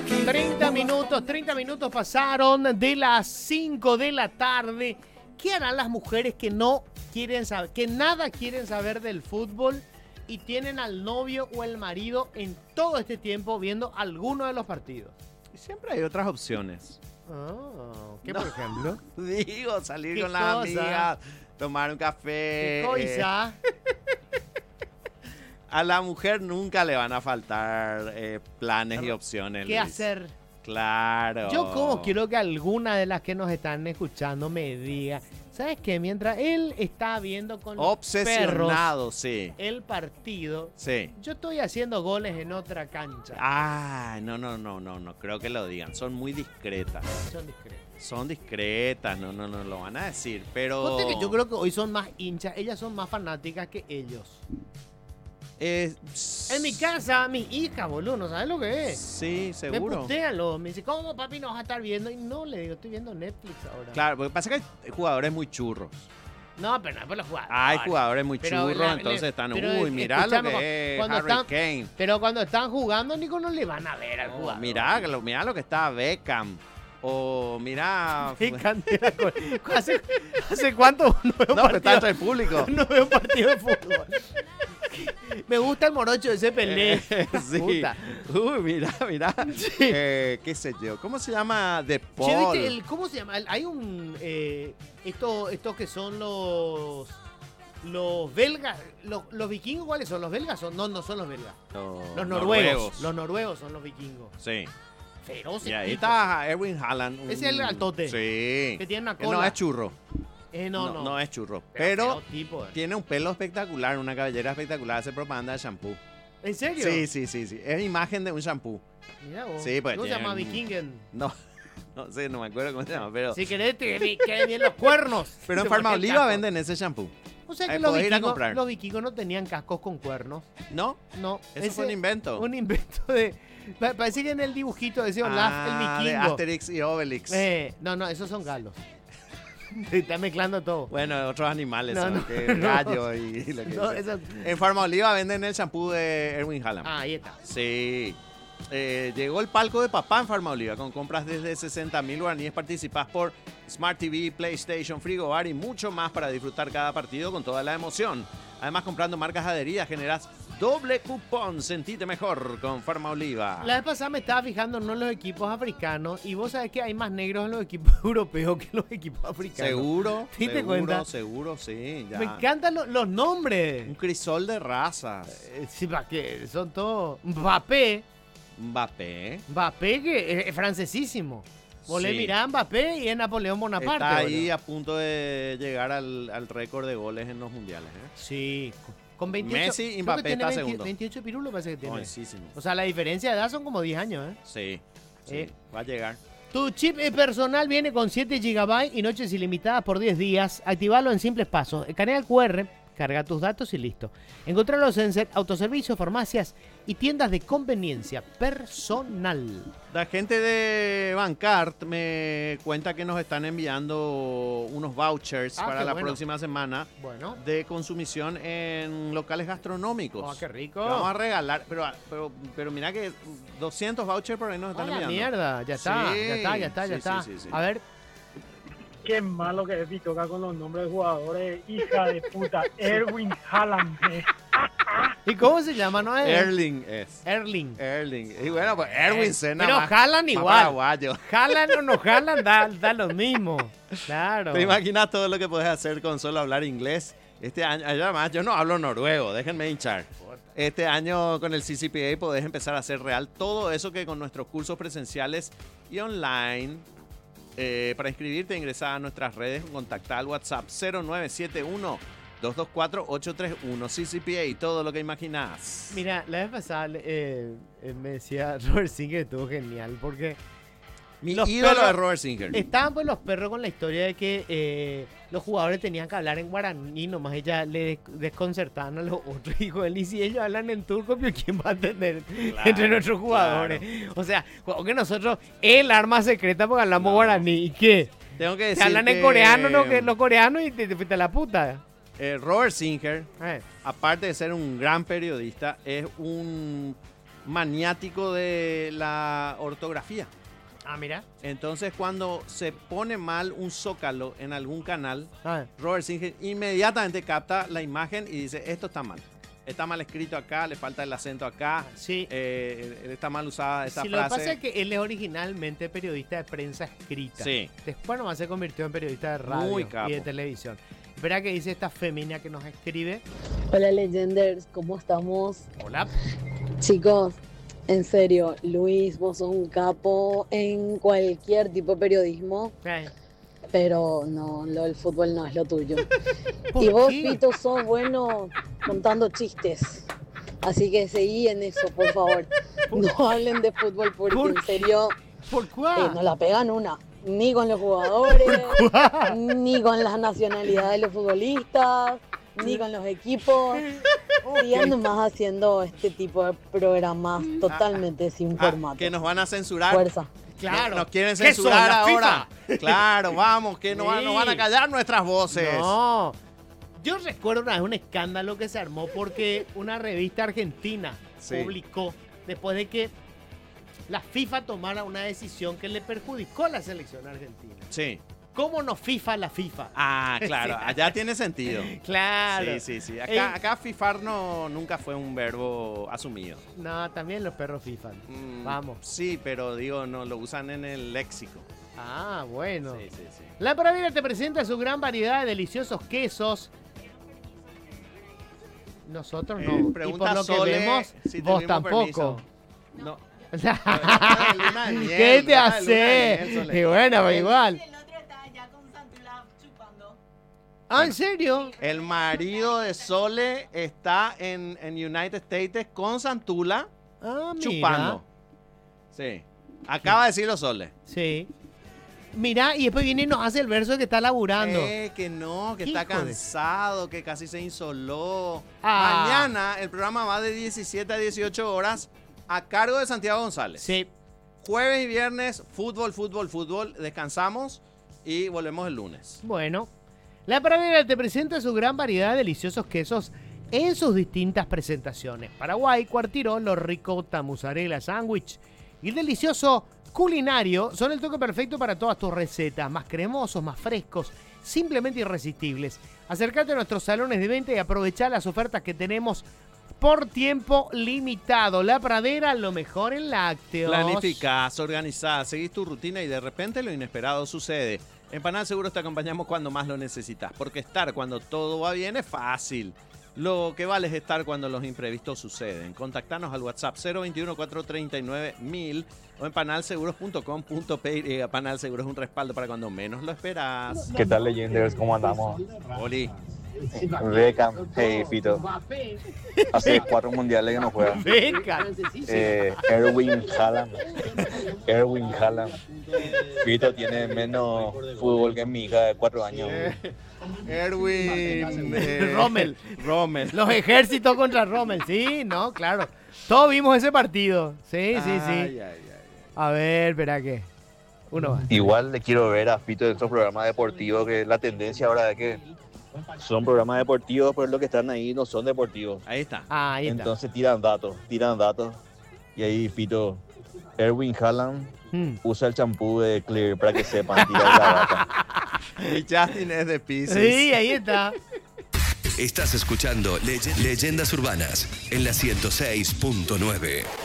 30 minutos pasaron de las 5 de la tarde. ¿Qué harán las mujeres que no quieren saber, que nada quieren saber del fútbol y tienen al novio o el marido en todo este tiempo viendo alguno de los partidos? Y siempre hay otras opciones. ¿Qué No. por ejemplo? Digo, salir ¿Qué con las cosa? amigas, tomar un café. ¿Qué cosa? A la mujer nunca le van a faltar planes y opciones. ¿Qué Luis. hacer? Claro. Yo como quiero que alguna de las que nos están escuchando me diga, ¿sabes qué? Mientras él está viendo con los Obsesionado, perros sí. el partido, Sí. yo estoy haciendo goles en otra cancha. Ah, no creo que lo digan. Son muy discretas. Son discretos. Son discretas, no lo van a decir, pero... Ponte que yo creo que hoy son más hinchas, ellas son más fanáticas que ellos. En mi casa, mis hijas, boludo, ¿no sabes lo que es? Sí, Me seguro. putean me dice, ¿cómo papi no vas a estar viendo? Y no, le digo, estoy viendo Netflix ahora. Claro, porque pasa que hay jugadores muy churros. No, pero no es por los jugadores. Hay jugadores muy Pero churros, entonces están, pero mirá lo escuchame, que es cuando Harry están- Kane. Pero cuando están jugando, Nico, no le van a ver al No, jugador. mirá lo que está Beckham. O mirá... Qué cantidad ¿Hace cuánto no veo un No, pero está partido? entre el público. No veo un partido de fútbol. Me gusta el morocho de ese Pelé. Sí. Puta. Uy, mirá. Sí. Qué sé yo. ¿Cómo se llama? De Che, Paul. ¿viste ¿cómo se llama? Hay un... estos que son los belgas. Los vikingos, ¿cuáles son? ¿Los belgas? No son los belgas. Los noruegos. Los noruegos son los vikingos. Sí. Feroces. Y ahí tipos. está Erwin Haaland. Ese es el altote. Sí. Que tiene una Que cola. no es churro. No. No es churro. Pero Pero tipo, tiene un pelo espectacular, una cabellera espectacular. Hace propaganda de shampoo. ¿En serio? Sí. Es imagen de un shampoo. Mira vos. Sí, pues ¿Cómo se llama tienen- Vikingen? No sé, no me acuerdo cómo se llama. Pero, Si querés, queden bien los cuernos. pero en Se marca el Farmaoliva casco. venden ese shampoo. O sea que Ahí podés ir a los comprar. vikingos no tenían cascos con cuernos. ¿No? No. Eso fue un invento. Un invento de... Parece que en el dibujito decía Olaf, el de vikingo. Asterix y Obelix. No, esos son galos. Te está mezclando todo. Bueno, otros animales, No, son, no, que no. gallo y lo que No, sea. esos- En Farmaoliva venden el shampoo de Erwin Haaland. Ah, ahí está. Sí. Llegó el palco de papá en Farmaoliva con compras desde 60.000 guaraníes. Participás por Smart TV, PlayStation, Frigobar y mucho más para disfrutar cada partido con toda la emoción. Además, comprando marcas adheridas generás doble cupón. Sentite mejor con Farmaoliva. La vez pasada me estaba fijando en los equipos africanos y vos sabés que hay más negros en los equipos europeos que en los equipos africanos. Seguro, ¿Sí te cuenta? seguro, sí. Ya. Me encantan los nombres. Un crisol de razas. Sí, ¿para qué? Son todos... Mbappé, Mbappé. que es francesísimo. Vos le Sí. mirás a Mbappé y es Napoleón Bonaparte. Está ahí boludo. a punto de llegar al récord de goles en los mundiales. Sí, con 28. Messi y creo que Mbappé tiene está segundo. 28 pirulos parece que tiene. Buenísimo. O sea, la diferencia de edad son como 10 años, ¿eh? Sí, Eh. va a llegar. Tu chip personal viene con 7 GB y noches ilimitadas por 10 días. Activalo en simples pasos. Escanea el QR, carga tus datos y listo. Encontralos en autoservicios, farmacias y tiendas de conveniencia personal. La gente de Bancart me cuenta que nos están enviando unos vouchers Ah, para qué la bueno. próxima semana Bueno. de consumición en locales gastronómicos. Oh, qué rico. Que vamos a regalar, pero mira que 200 vouchers por ahí nos A están la enviando. mierda, ya está, Sí, ya está. sí, sí. A ver, Qué malo que es toca con los nombres de jugadores, hija de puta. Erwin Haaland. ¿y cómo se llama, no es? Erling es. Erling. Erling. Y bueno, pues Erwin Senna. Pero más- Haaland más igual. paraguayo. Haaland o no Haaland, da lo mismo. Claro. ¿Te imaginas todo lo que podés hacer con solo hablar inglés? Este año, además, yo no hablo noruego, déjenme hinchar. Este año con el CCPA podés empezar a hacer real todo eso que con nuestros cursos presenciales y online. Para inscribirte, ingresá a nuestras redes, contactá al WhatsApp 0971-224-831. CCPA y todo lo que imaginás. Mira, la vez pasada me decía Robert Singer que estuvo genial porque Mi los ídolo perros- es Robert Singer. estaban pues los perros con la historia de que los jugadores tenían que hablar en guaraní, nomás ella le desconcertaban a los otros hijos. Y si ellos hablan en turco, ¿pero quién va a entender entre nuestros jugadores? O sea, que nosotros, el arma secreta porque hablamos guaraní. ¿Y qué? Tengo que Te decir hablan en coreano, ¿no? Que los coreanos y te fuiste a la puta. Robert Singer, Eh, aparte de ser un gran periodista, es un maniático de la ortografía. Ah, mira. Entonces, cuando se pone mal un zócalo en algún canal, Ah, Robert Singer inmediatamente capta la imagen y dice, esto está mal. Está mal escrito acá, le falta el acento acá, sí. está mal usada esta Sí, lo que frase. pasa es que él es originalmente periodista de prensa escrita. Sí. Después nomás se convirtió en periodista de radio Muy capo. y de televisión. Espera que dice esta femina que nos escribe. Hola Legenders, ¿cómo estamos? Hola. Chicos, en serio, Luis, vos sos un capo en cualquier tipo de periodismo, pero no, lo del fútbol no es lo tuyo. ¿Por Y vos, qué? Pito, sos bueno contando chistes. Así que seguí en eso, por favor. No hablen de fútbol porque ¿Por en serio ¿Por cuál? no la pegan una. Ni con los jugadores, ni con las nacionalidades de los futbolistas, ni con los equipos. Sigan nomás haciendo este tipo de programas totalmente sin formato. Que nos van a censurar. Fuerza. Claro. Nos quieren ¿Qué son, censurar la ahora. FIFA? Claro, vamos, que nos, Sí. nos van a callar nuestras voces. No. Yo recuerdo una vez un escándalo que se armó porque una revista argentina Sí. publicó después de que la FIFA tomara una decisión que le perjudicó a la selección argentina. Sí. ¿Cómo no FIFA la FIFA? Ah, claro, allá tiene sentido. Claro. Sí. Acá fifar nunca fue un verbo asumido. No, también los perros FIFA. Vamos. Sí, pero digo, no lo usan en el léxico. Ah, bueno. Sí. La Pradera te presenta su gran variedad de deliciosos quesos. Nosotros no. Y Pregunta por lo que Sole vemos, si vos tuvimos tampoco. permiso. No. ¿Qué te hace? Y bueno, pero igual. El otro está allá con Santula chupando. Ah, ¿en serio? El marido de Sole está en United States con Santula Ah, mira. chupando. Sí. Acaba de decirlo Sole. Sí. Mira, y después viene y nos hace el verso de que está laburando. Que no, que ¿Qué está hijo de- cansado, que casi se insoló. Ah. Mañana el programa va de 17 a 18 horas a cargo de Santiago González. Sí. Jueves y viernes, fútbol. Descansamos y volvemos el lunes. Bueno. La Pradera te presenta su gran variedad de deliciosos quesos en sus distintas presentaciones. Paraguay, cuartirolo, ricota, mozzarella, sándwich y el delicioso culinario son el toque perfecto para todas tus recetas, más cremosos, más frescos, simplemente irresistibles. Acércate a nuestros salones de venta y aprovecha las ofertas que tenemos por tiempo limitado. La Pradera, lo mejor en lácteos. Planificás, organizás, seguís tu rutina y de repente lo inesperado sucede. En Panal Seguros te acompañamos cuando más lo necesitas, porque estar cuando todo va bien es fácil. Lo que vale es estar cuando los imprevistos suceden. Contactanos al WhatsApp 021-439-1000 o en panalseguros.com.py. Panal Seguros es un respaldo para cuando menos lo esperas. ¿Qué tal, Legenders? ¿Cómo andamos? Oli. Beckham, hey, Fito. Hace 4 mundiales que no juega. Venga. Erwin Haaland. Fito tiene menos fútbol que mi hija de 4 años. Erwin. Rommel. Los ejércitos contra Rommel. Sí, no, claro. Todos vimos ese partido. Sí. Ay. A ver, espera que. Uno más. Igual le quiero ver a Fito en estos programas deportivos, que la tendencia ahora es que son programas deportivos, pero los que están ahí no son deportivos. Ahí está. Ah, ahí está. Entonces tiran datos. Y ahí Fito, Erwin Haaland usa el champú de Clear para que sepan tirar la data. Y Justin es de Pisces. Sí, ahí está. Estás escuchando Leyendas Urbanas en la 106.9.